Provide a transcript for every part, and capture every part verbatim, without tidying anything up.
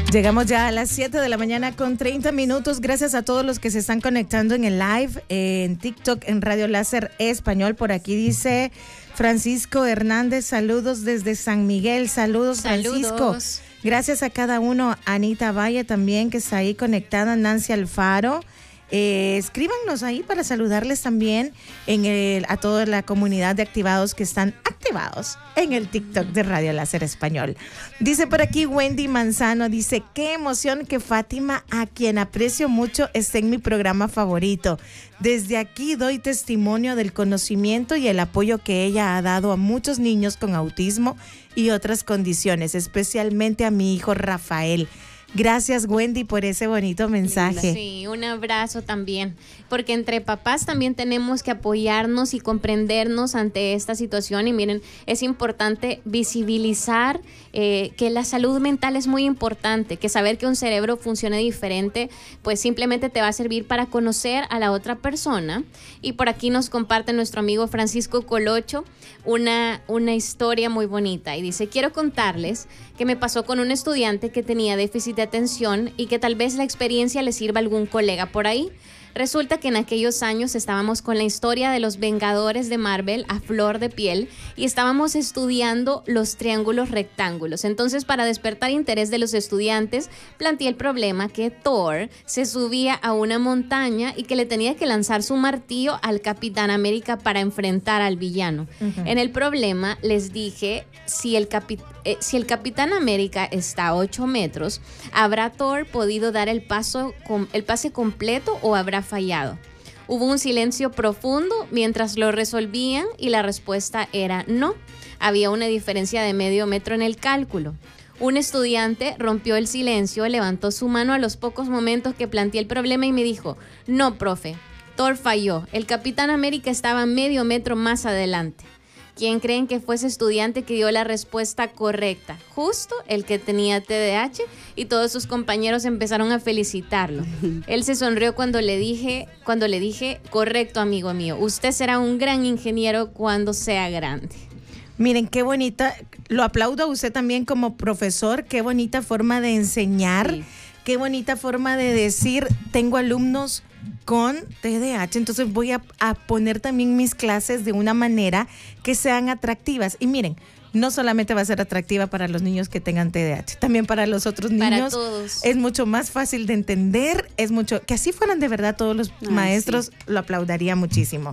Llegamos ya a las siete de la mañana con treinta minutos. Gracias a todos los que se están conectando en el live, eh, en TikTok, en Radio Láser Español. Por aquí dice Francisco Hernández, saludos desde San Miguel. Saludos, Francisco. Saludos. Gracias a cada uno. Anita Valle también, que está ahí conectada. Nancy Alfaro. Eh, escríbanos ahí para saludarles también en el, a toda la comunidad de activados que están activados en el TikTok de Radio Láser Español. Dice por aquí Wendy Manzano, dice, qué emoción que Fátima, a quien aprecio mucho, esté en mi programa favorito. Desde aquí doy testimonio del conocimiento y el apoyo que ella ha dado a muchos niños con autismo y otras condiciones, especialmente a mi hijo Rafael. Gracias, Wendy, por ese bonito mensaje. Sí, un abrazo también, porque entre papás también tenemos que apoyarnos y comprendernos ante esta situación. Y miren, es importante visibilizar eh, que la salud mental es muy importante, que saber que un cerebro funcione diferente, pues simplemente te va a servir para conocer a la otra persona. Y por aquí nos comparte nuestro amigo Francisco Colocho una, una historia muy bonita. Y dice, quiero contarles que me pasó con un estudiante que tenía déficit de atención y que tal vez la experiencia le sirva a algún colega por ahí. Resulta que en aquellos años estábamos con la historia de los Vengadores de Marvel a flor de piel y estábamos estudiando los triángulos rectángulos. Entonces, para despertar interés de los estudiantes, planteé el problema que Thor se subía a una montaña y que le tenía que lanzar su martillo al Capitán América para enfrentar al villano. Uh-huh. En el problema les dije, si el, capi- eh, si el Capitán América está a ocho metros, ¿habrá Thor podido dar el, paso com- el pase completo o habrá fallado? Hubo un silencio profundo mientras lo resolvían y la respuesta era no. Había una diferencia de medio metro en el cálculo. Un estudiante rompió el silencio, levantó su mano a los pocos momentos que planteé el problema y me dijo, no, profe, Thor falló. El Capitán América estaba medio metro más adelante. ¿Quién creen que fue ese estudiante que dio la respuesta correcta? Justo el que tenía T D A H, y todos sus compañeros empezaron a felicitarlo. Él se sonrió cuando le dije, cuando le dije, correcto, amigo mío, usted será un gran ingeniero cuando sea grande. Miren, qué bonita, lo aplaudo a usted también como profesor, qué bonita forma de enseñar, sí. Qué bonita forma de decir, tengo alumnos con T D A H, entonces voy a, a poner también mis clases de una manera que sean atractivas. Y miren, no solamente va a ser atractiva para los niños que tengan T D A H, también para los otros niños. Para todos. Es mucho más fácil de entender, es mucho, que así fueran de verdad todos los Ay, maestros, sí. Lo aplaudiría muchísimo.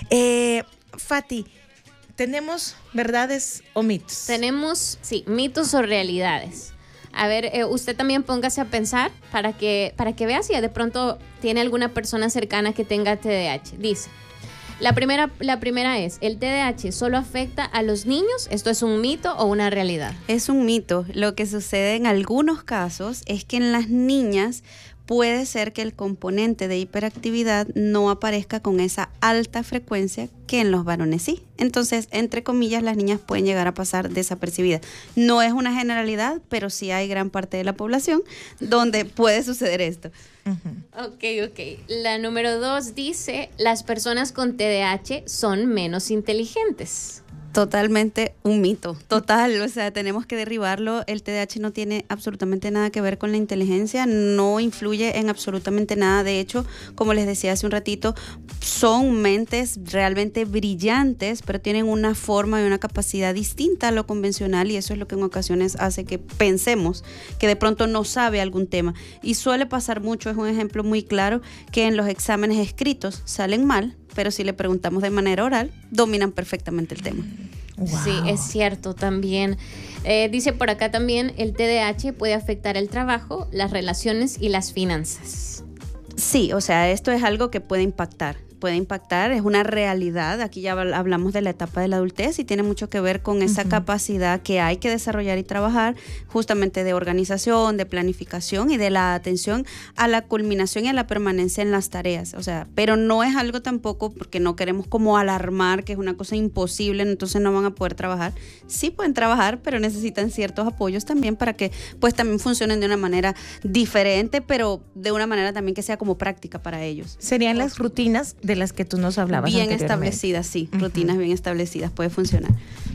Eh, Fati, ¿tenemos verdades o mitos? Tenemos, sí, mitos o realidades. A ver, eh, usted también póngase a pensar para que, para que vea si de pronto tiene alguna persona cercana que tenga T D A H. Dice, la primera, la primera es, ¿el T D A H solo afecta a los niños? ¿Esto es un mito o una realidad? Es un mito. Lo que sucede en algunos casos es que en las niñas puede ser que el componente de hiperactividad no aparezca con esa alta frecuencia que en los varones sí. Entonces, entre comillas, las niñas pueden llegar a pasar desapercibidas. No es una generalidad, pero sí hay gran parte de la población donde puede suceder esto. Uh-huh. Ok, ok. La número dos dice, las personas con T D A H son menos inteligentes. Totalmente un mito, total, o sea, tenemos que derribarlo. El T D A H no tiene absolutamente nada que ver con la inteligencia, no influye en absolutamente nada. De hecho, como les decía hace un ratito, son mentes realmente brillantes, pero tienen una forma y una capacidad distinta a lo convencional, y eso es lo que en ocasiones hace que pensemos que de pronto no sabe algún tema. Y suele pasar mucho, es un ejemplo muy claro, que en los exámenes escritos salen mal, pero si le preguntamos de manera oral, dominan perfectamente el tema. Wow. Sí, es cierto también. Eh, dice por acá también, el T D A H puede afectar el trabajo, las relaciones y las finanzas. Sí, o sea, esto es algo que puede impactar. puede impactar, es una realidad. Aquí ya hablamos de la etapa de la adultez y tiene mucho que ver con esa uh-huh. capacidad que hay que desarrollar y trabajar, justamente de organización, de planificación y de la atención a la culminación y a la permanencia en las tareas. O sea, pero no es algo tampoco, porque no queremos como alarmar que es una cosa imposible, entonces no van a poder trabajar. Sí pueden trabajar, pero necesitan ciertos apoyos también para que pues también funcionen de una manera diferente, pero de una manera también que sea como práctica para ellos. Serían las rutinas de las que tú nos hablabas bien establecidas, sí, uh-huh. rutinas bien establecidas, puede funcionar.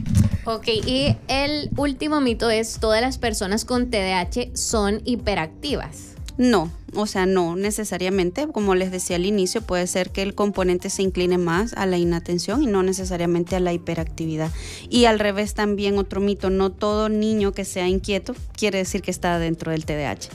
Ok, y el último mito es: ¿todas las personas con T D A H son hiperactivas? No, o sea, no necesariamente. Como les decía al inicio, puede ser que el componente se incline más a la inatención y no necesariamente a la hiperactividad. Y al revés también, otro mito: no todo niño que sea inquieto quiere decir que está dentro del T D A H.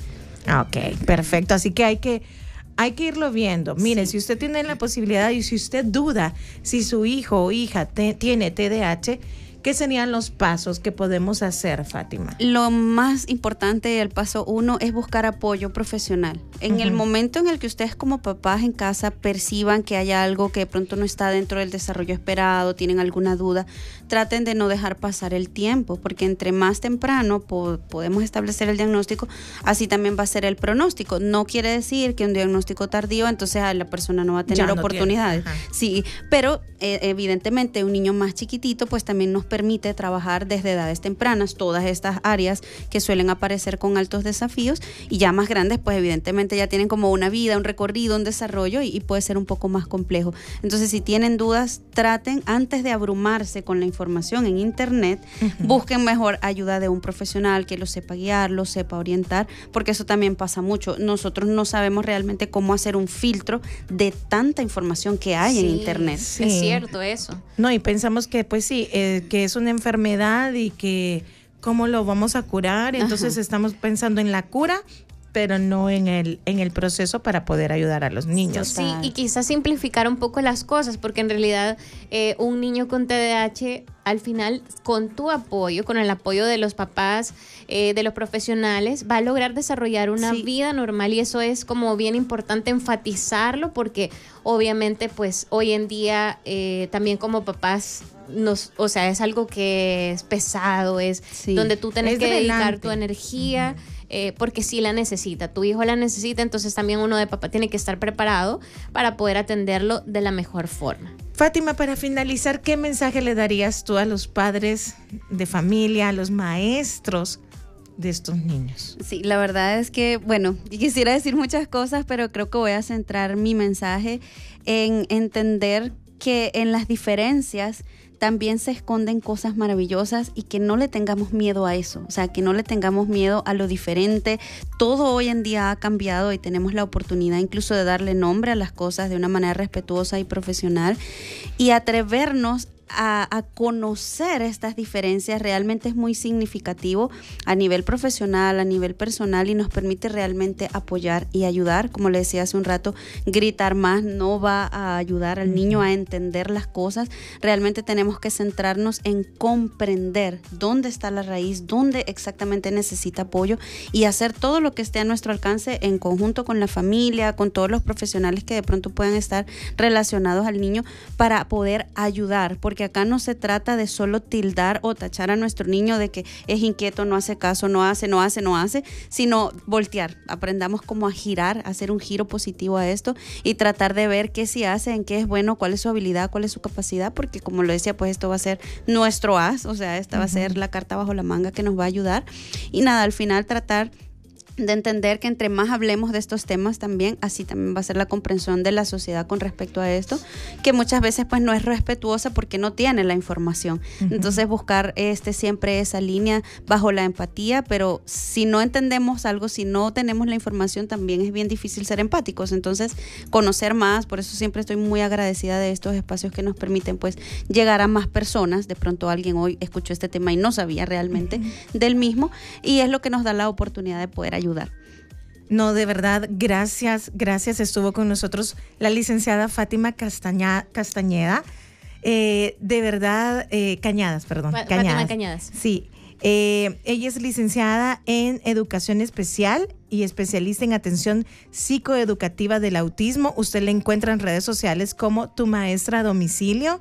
Ok, perfecto. Así que hay que... Hay que irlo viendo. Mire, sí. Si usted tiene la posibilidad y si usted duda si su hijo o hija te, tiene T D A H, ¿qué serían los pasos que podemos hacer, Fátima? Lo más importante, el paso uno, es buscar apoyo profesional. En uh-huh. el momento en el que ustedes como papás en casa perciban que hay algo que de pronto no está dentro del desarrollo esperado, tienen alguna duda, traten de no dejar pasar el tiempo, porque entre más temprano po- podemos establecer el diagnóstico, así también va a ser el pronóstico. No quiere decir que un diagnóstico tardío, entonces la persona no va a tener no oportunidades. Sí, pero eh, evidentemente un niño más chiquitito pues también nos permite trabajar desde edades tempranas todas estas áreas que suelen aparecer con altos desafíos, y ya más grandes pues evidentemente ya tienen como una vida, un recorrido, un desarrollo, y, y puede ser un poco más complejo. Entonces, si tienen dudas, traten antes de abrumarse con la información en internet, uh-huh. busquen mejor ayuda de un profesional que los sepa guiar, los sepa orientar, porque eso también pasa mucho. Nosotros no sabemos realmente cómo hacer un filtro de tanta información que hay sí, en internet. Sí. Es cierto eso. No, y pensamos que pues sí, eh, que es una enfermedad y que cómo lo vamos a curar, entonces Ajá. estamos pensando en la cura, pero no en el en el proceso para poder ayudar a los niños. Sí, y quizás simplificar un poco las cosas, porque en realidad eh, un niño con T D A H, al final, con tu apoyo, con el apoyo de los papás, eh, de los profesionales, va a lograr desarrollar una sí. vida normal, y eso es como bien importante enfatizarlo, porque obviamente pues hoy en día eh, también como papás nos, o sea, es algo que es pesado, es sí. donde tú tienes es que dedicar delante. tu energía. Uh-huh. Eh, porque sí la necesita, tu hijo la necesita, entonces también uno de papá tiene que estar preparado para poder atenderlo de la mejor forma. Fátima, para finalizar, ¿qué mensaje le darías tú a los padres de familia, a los maestros de estos niños? Sí, la verdad es que, bueno, quisiera decir muchas cosas, pero creo que voy a centrar mi mensaje en entender que en las diferencias también se esconden cosas maravillosas, y que no le tengamos miedo a eso, o sea, que no le tengamos miedo a lo diferente. Todo hoy en día ha cambiado y tenemos la oportunidad incluso de darle nombre a las cosas de una manera respetuosa y profesional, y atrevernos A, a conocer estas diferencias. Realmente es muy significativo a nivel profesional, a nivel personal, y nos permite realmente apoyar y ayudar. Como le decía hace un rato, gritar más no va a ayudar al niño a entender las cosas. Realmente tenemos que centrarnos en comprender dónde está la raíz, dónde exactamente necesita apoyo, y hacer todo lo que esté a nuestro alcance en conjunto con la familia, con todos los profesionales que de pronto puedan estar relacionados al niño, para poder ayudar, porque que acá no se trata de solo tildar o tachar a nuestro niño de que es inquieto, no hace caso, no hace, no hace, no hace, sino voltear. Aprendamos cómo a girar, a hacer un giro positivo a esto, y tratar de ver qué sí hace, en qué es bueno, cuál es su habilidad, cuál es su capacidad, porque como lo decía, pues esto va a ser nuestro as, o sea, esta uh-huh. va a ser la carta bajo la manga que nos va a ayudar. Y nada, al final tratar de entender que entre más hablemos de estos temas también, así también va a ser la comprensión de la sociedad con respecto a esto, que muchas veces pues no es respetuosa porque no tiene la información. Uh-huh. Entonces buscar este siempre esa línea bajo la empatía, pero si no entendemos algo, si no tenemos la información, también es bien difícil ser empáticos. Entonces conocer más, por eso siempre estoy muy agradecida de estos espacios que nos permiten pues llegar a más personas. De pronto alguien hoy escuchó este tema y no sabía realmente uh-huh. del mismo, y es lo que nos da la oportunidad de poder ayudar. No, de verdad, gracias, gracias. Estuvo con nosotros la licenciada Fátima Castaña, Castañeda, eh, de verdad, eh, Cañadas, perdón. F- Cañadas. Fátima Cañadas. Sí, eh, ella es licenciada en Educación Especial y especialista en atención psicoeducativa del autismo. Usted la encuentra en redes sociales como Tu Maestra a Domicilio.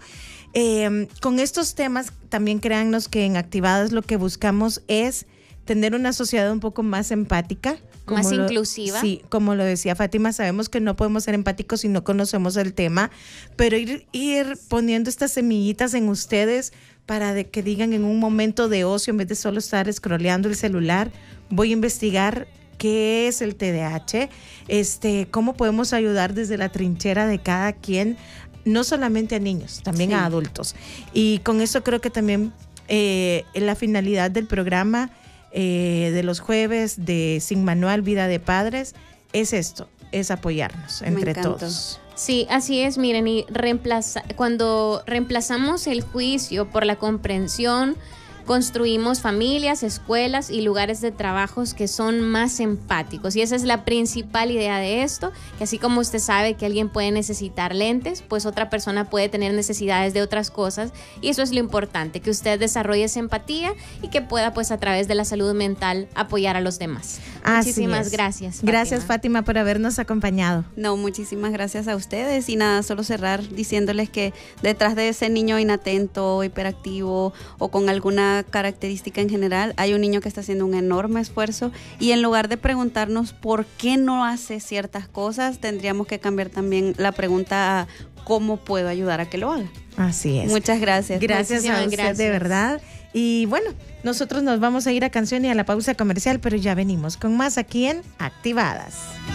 Eh, con estos temas, también créannos que en Activadas lo que buscamos es tener una sociedad un poco más empática. Más lo, inclusiva. Sí, como lo decía Fátima, sabemos que no podemos ser empáticos si no conocemos el tema, pero ir, ir poniendo estas semillitas en ustedes para de que digan en un momento de ocio, en vez de solo estar scrolleando el celular, voy a investigar qué es el T D A H, este, cómo podemos ayudar desde la trinchera de cada quien, no solamente a niños, también sí. a adultos. Y con eso creo que también eh, la finalidad del programa eh, de los jueves de Sin Manual Vida de Padres es esto, es apoyarnos entre todos. Sí, así es, miren, y reemplaza, cuando reemplazamos el juicio por la comprensión, construimos familias, escuelas y lugares de trabajos que son más empáticos. Y esa es la principal idea de esto, que así como usted sabe que alguien puede necesitar lentes, pues otra persona puede tener necesidades de otras cosas. Y eso es lo importante, que usted desarrolle esa empatía y que pueda, pues a través de la salud mental, apoyar a los demás. Así Muchísimas es. gracias, Fátima. Gracias, Fátima, por habernos acompañado. No, muchísimas gracias a ustedes. Y nada, solo cerrar diciéndoles que detrás de ese niño inatento, hiperactivo o con alguna característica en general, hay un niño que está haciendo un enorme esfuerzo, y en lugar de preguntarnos por qué no hace ciertas cosas, tendríamos que cambiar también la pregunta a cómo puedo ayudar a que lo haga. Así es. Muchas gracias. Gracias a usted, gracias. de verdad. Y bueno, nosotros nos vamos a ir a canción y a la pausa comercial, pero ya venimos con más aquí en Activadas.